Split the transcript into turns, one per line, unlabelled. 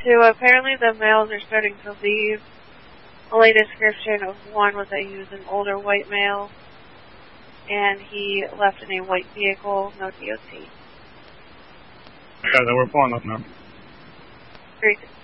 2, apparently the males are starting to leave. Only description of one was that he was an older white male, and he left in a white vehicle, no DOT.
Yeah, then we're pulling up now.
Great.